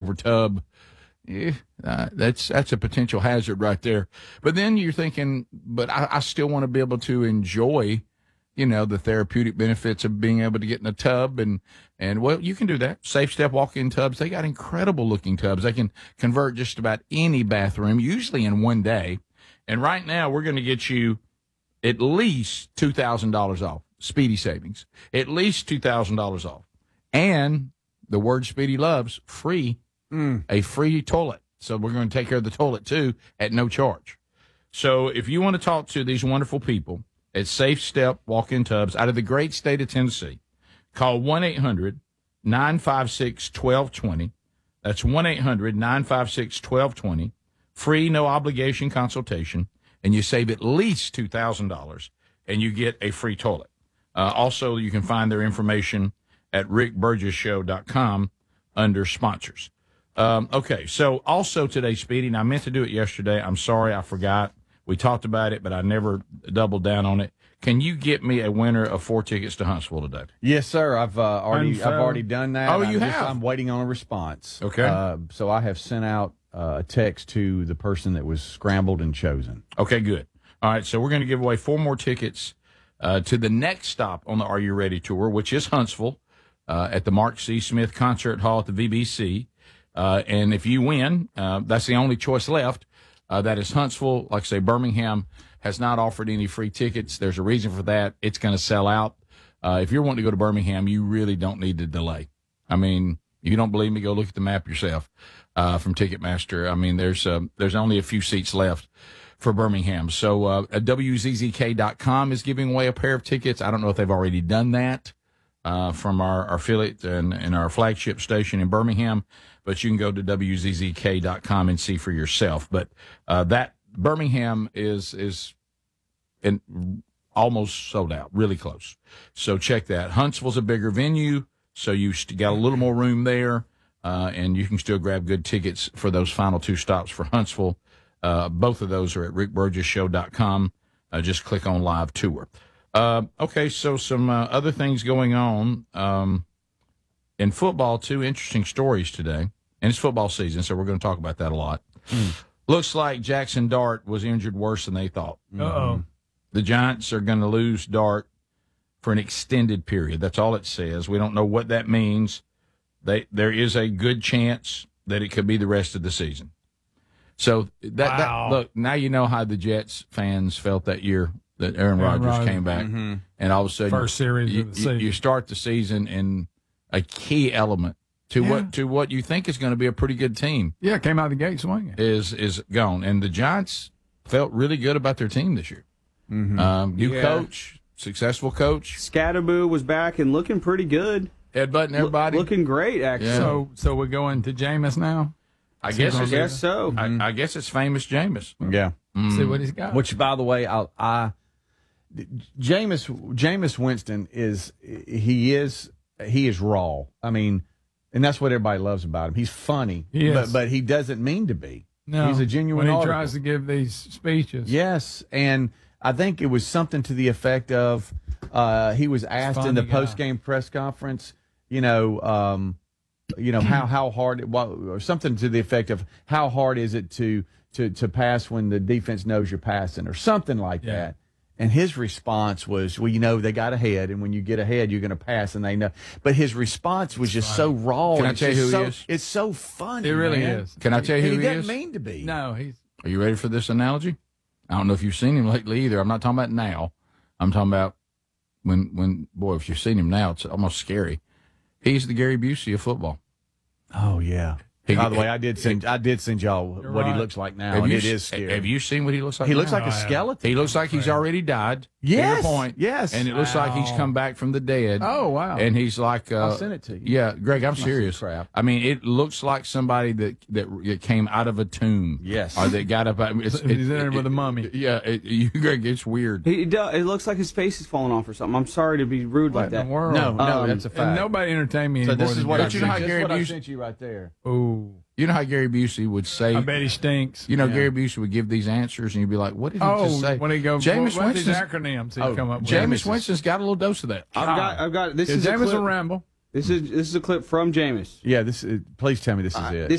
over tub. That's a potential hazard right there. But then you're thinking, but I still want to be able to enjoy, the therapeutic benefits of being able to get in a tub. And well, you can do that. Safe Step walk-in tubs. They got incredible looking tubs. They can convert just about any bathroom, usually in one day. And right now we're going to get you at least $2,000 off. Speedy savings. At least $2,000 off. And the word Speedy loves, free. A free toilet. So we're going to take care of the toilet, too, at no charge. So if you want to talk to these wonderful people at Safe Step Walk-In Tubs out of the great state of Tennessee, call 1-800-956-1220. That's 1-800-956-1220. Free, no-obligation consultation, and you save at least $2,000, and you get a free toilet. Also, you can find their information at rickburgesshow.com under sponsors. Okay, so also today, Speedy, and I meant to do it yesterday. I'm sorry, I forgot. We talked about it, but I never doubled down on it. Can you get me a winner of 4 tickets to Huntsville today? Yes, sir. I've already done that. Oh, you have? I'm waiting on a response. Okay. So I have sent out a text to the person that was scrambled and chosen. Okay, good. All right, so we're going to give away 4 more tickets to the next stop on the Are You Ready tour, which is Huntsville at the Mark C. Smith Concert Hall at the VBC. And if you win, that's the only choice left. That is Huntsville. Like I say, Birmingham has not offered any free tickets. There's a reason for that. It's going to sell out. If you're wanting to go to Birmingham, you really don't need to delay. I mean, if you don't believe me, go look at the map yourself from Ticketmaster. I mean, there's only a few seats left for Birmingham. So WZZK.com is giving away a pair of tickets. I don't know if they've already done that from our affiliate and our flagship station in Birmingham. But you can go to WZZK.com and see for yourself. But that Birmingham is almost sold out, really close. So check that. Huntsville's a bigger venue, so you got a little more room there, and you can still grab good tickets for those final 2 stops for Huntsville. Both of those are at rickburgesshow.com. Just click on Live Tour. Okay, so some other things going on. In football, 2 interesting stories today. And it's football season, so we're going to talk about that a lot. Looks like Jackson Dart was injured worse than they thought. Uh-oh. The Giants are going to lose Dart for an extended period. That's all it says. We don't know what that means. There is a good chance that it could be the rest of the season. So, look, now you know how the Jets fans felt that year that Aaron Rodgers came back. Mm-hmm. And all of a sudden, first series of the season. You start the season and a key element to what you think is going to be a pretty good team. Yeah, came out of the gate swinging. Is gone. And the Giants felt really good about their team this year. Mm-hmm. New coach, successful coach. Scatterboo was back and looking pretty good. Headbutting everybody. Looking great, actually. Yeah. So we're going to Jameis now? I guess so. I guess it's famous Jameis. Yeah. See what he's got. Which, by the way, Jameis Winston is raw. I mean, and that's what everybody loves about him. He's funny, but he doesn't mean to be. No, he's a genuine when he article. tries to give these speeches. Yes, and I think it was something to the effect of he was asked in the post-game press conference, how hard or something to the effect of how hard is it to pass when the defense knows you're passing or something like that. And his response was, well, they got ahead, and when you get ahead, you're going to pass, and they know. But his response was just so raw. Can I tell you who he is? It's so funny. It really is. Can I tell you who he is? He doesn't mean to be. No, Are you ready for this analogy? I don't know if you've seen him lately either. I'm not talking about now. I'm talking about when if you've seen him now, it's almost scary. He's the Gary Busey of football. Oh, yeah. By the way, I did send y'all what he looks like now, and it is scary. Have you seen what he looks like? He looks like a skeleton. He looks like he's already died. Yes, to your point. Yes, and it looks like he's come back from the dead. Oh, wow! And he's like, I'll send it to you. Yeah, Greg, I'm serious. Crap. I mean, it looks like somebody that came out of a tomb. Yes, or that got up. He's in there with a mummy. Yeah, Greg, it's weird. It looks like his face is falling off or something. I'm sorry to be rude like that. No, that's a fact. And nobody entertained me so anymore. This is what I sent you right there. Oh. You know how Gary Busey would say? I bet he stinks. Gary Busey would give these answers, and you'd be like, "What did he just say?" When he goes, Jameis Winston's acronyms he'd come up with. Jameis Winston's got a little dose of that. I've got. This is Jameis a clip. will ramble. This is a clip from Jameis. Yeah, please tell me this is it.